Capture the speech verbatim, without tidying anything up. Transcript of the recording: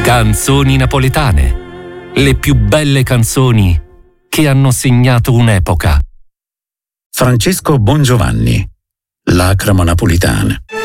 Canzoni napoletane. Le più belle canzoni che hanno segnato un'epoca. Francesco Bongiovanni, Lacrima napolitana.